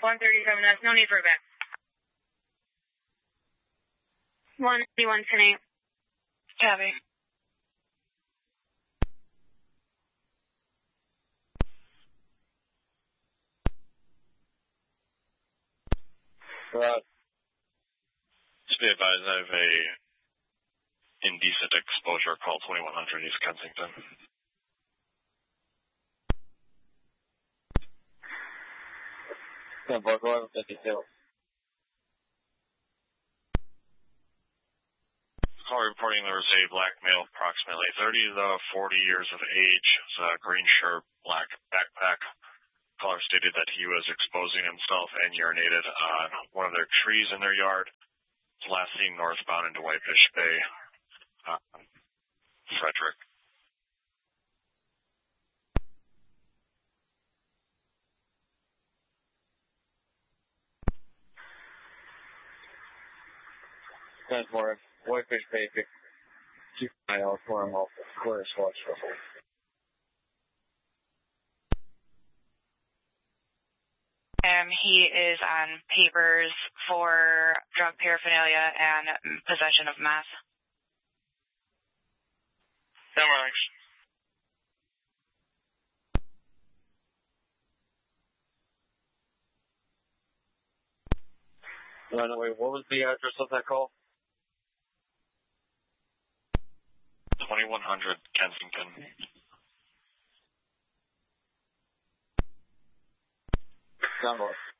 137, that's no need for a back. 181, 10-8. Copy. To be advised, I have a indecent exposure call 2100 East Kensington. Go 1152. Call reporting there was a black male, approximately 30 to 40 years of age, green shirt, black backpack. Caller stated that he was exposing himself and urinated on one of their trees in their yard. Last seen northbound into Whitefish Bay, Frederick. That's more Whitefish Bay, 2 miles, 4 miles, square swatch. He is on papers for drug paraphernalia and possession of meth. That works. What was the address of that call? 2100 Kensington. Sound